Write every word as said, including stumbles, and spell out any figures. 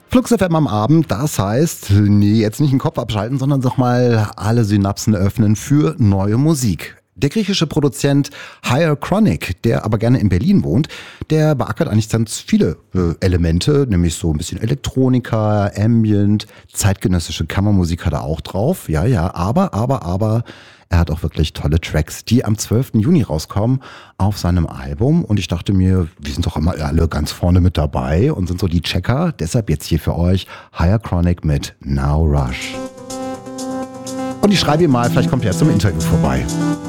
Flux F M am Abend, das heißt, nee, jetzt nicht den Kopf abschalten, sondern sag mal alle Synapsen öffnen für neue Musik. Der griechische Produzent Higher Chronic, der aber gerne in Berlin wohnt, der beackert eigentlich ganz viele äh, Elemente, nämlich so ein bisschen Elektronika, Ambient, zeitgenössische Kammermusik hat er auch drauf. Ja, ja, aber, aber, aber, er hat auch wirklich tolle Tracks, die am zwölften Juni rauskommen auf seinem Album. Und ich dachte mir, wir sind doch immer alle ganz vorne mit dabei und sind so die Checker. Deshalb jetzt hier für euch Higher Chronic mit Now Rush. Und ich schreibe ihm mal, vielleicht kommt er zum Interview vorbei.